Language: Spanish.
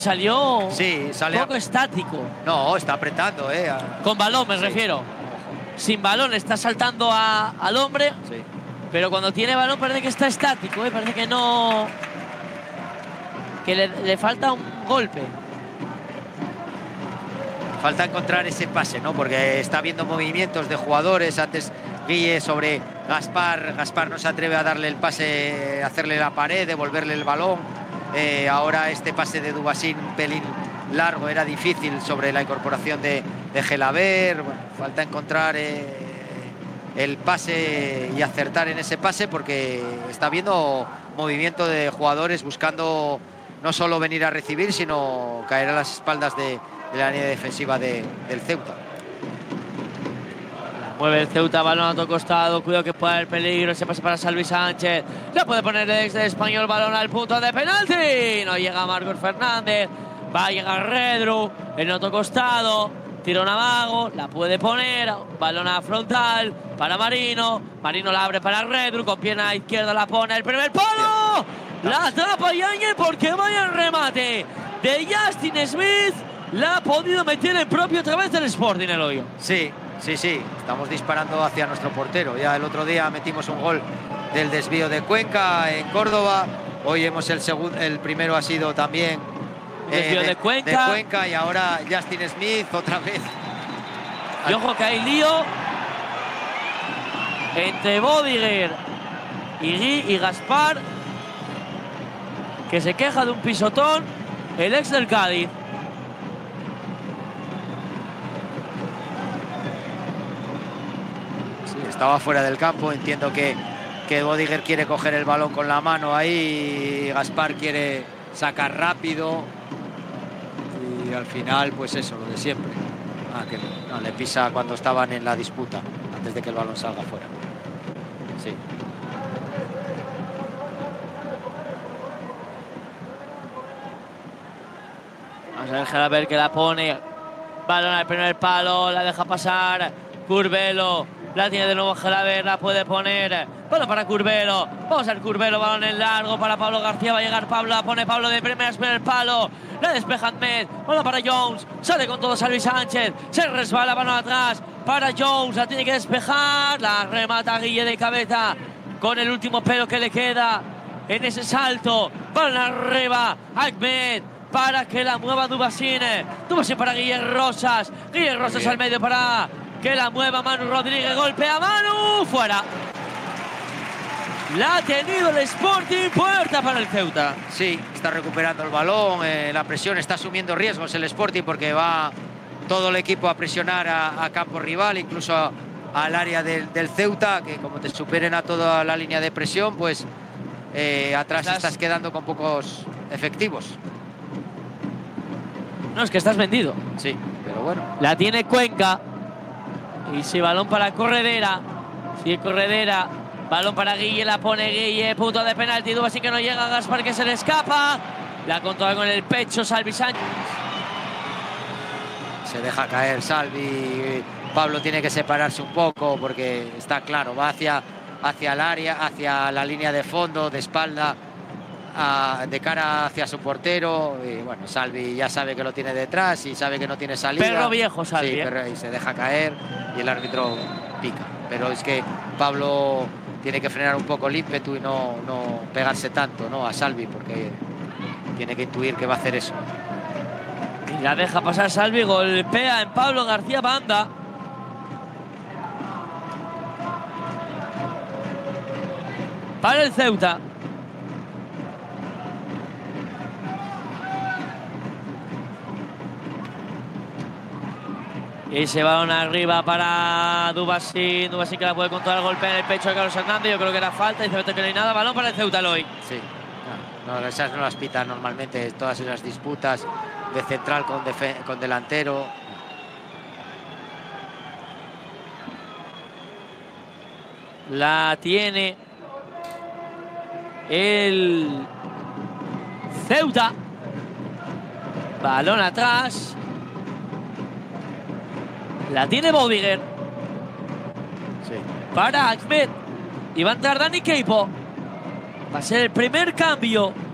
Salió Sí, sale poco estático. No, está apretando, Con balón me refiero. Sin balón está saltando al hombre. Sí. Pero cuando tiene balón parece que está estático, parece que no. Que le falta un golpe. Falta encontrar ese pase, ¿no? Porque está viendo movimientos de jugadores. Antes Guille sobre Gaspar. Gaspar no se atreve a darle el pase, hacerle la pared, devolverle el balón. Ahora este pase de Dubasín un pelín largo, era difícil sobre la incorporación de Gelaber. Bueno, falta encontrar el pase y acertar en ese pase, porque está viendo movimiento de jugadores buscando no solo venir a recibir, sino caer a las espaldas de la línea defensiva del Ceuta. Mueve el Ceuta, balón a otro costado, cuidado que pueda haber peligro, se pasa para Salvi Sánchez, la puede poner desde Español, balón al punto de penalti, no llega Marcos Fernández, va a llegar Redru, en otro costado, tirón a Vago, la puede poner, balón a frontal, para Marino, Marino la abre para Redru, con pierna izquierda la pone, el primer palo, la atrapa Yáñez, porque vaya el remate de Justin Smith, la ha podido meter el propio otra vez del Sporting, Eloy. Sí, estamos disparando hacia nuestro portero. Ya el otro día metimos un gol del desvío de Cuenca en Córdoba. Hoy hemos el primero ha sido también desvío de Cuenca. Y ahora Justin Smith otra vez. Y ojo que hay lío entre Bodiger y Gaspar, que se queja de un pisotón, el ex del Cádiz. Estaba fuera del campo, entiendo que Bodiger quiere coger el balón con la mano ahí, y Gaspar quiere sacar rápido y al final pues eso, lo de siempre. Que no, le pisa cuando estaban en la disputa, antes de que el balón salga fuera. Sí. Vamos a ver Gelaber que la pone, balón al primer palo, la deja pasar Curbelo. La tiene de nuevo Gelaber, la puede poner. Balón para Curbelo. Vamos al Curbelo, balón en largo para Pablo García. Va a llegar Pablo, la pone Pablo de primeras, primer palo. La despeja Ahmed. Balón para Jones. Sale con todo Salvi Sánchez. Se resbala, balón atrás para Jones. La tiene que despejar. La remata Guille de cabeza con el último pelo que le queda en ese salto. Balón arriba. Ahmed. Para que la mueva Dubasín. Dubasín para Guille Rosas. Guille Rosas al medio para que la mueva Manu Rodríguez, golpea a Manu, fuera. La ha tenido el Sporting, puerta para el Ceuta. Sí, está recuperando el balón, la presión, está asumiendo riesgos el Sporting, porque va todo el equipo a presionar a campo rival, incluso al área del Ceuta, que como te superen a toda la línea de presión, pues atrás estás quedando con pocos efectivos. No, es que estás vendido. Sí, pero bueno. La tiene Cuenca. Y si balón para Corredera. Si Corredera. Balón para Guille, la pone Guille. Punto de penalti. Duba así que no llega a Gaspar, que se le escapa. La controla con el pecho Salvi Sánchez. Se deja caer Salvi. Pablo tiene que separarse un poco, porque está claro, va hacia el área, hacia la línea de fondo, de espalda, de cara hacia su portero. Y bueno, Salvi ya sabe que lo tiene detrás y sabe que no tiene salida. Perro viejo Salvi. Sí, y se deja caer y el árbitro pica. Pero es que Pablo tiene que frenar un poco el ímpetu y no pegarse tanto, ¿no?, a Salvi, porque tiene que intuir que va a hacer eso. Y la deja pasar Salvi, golpea en Pablo García Banda. Para el Ceuta. Y ese balón arriba para Dubasín. Dubasín que la puede controlar, el golpe en el pecho de Carlos Hernández. Yo creo que era falta. Dice Beto que no hay nada. Balón para el Ceuta hoy. Sí. No, esas no las pitan normalmente, todas esas disputas de central con delantero. La tiene el Ceuta. Balón atrás. La tiene Bodiger. Sí. Para Ahmed. Y va a entrar Dani Queipo. Va a ser el primer cambio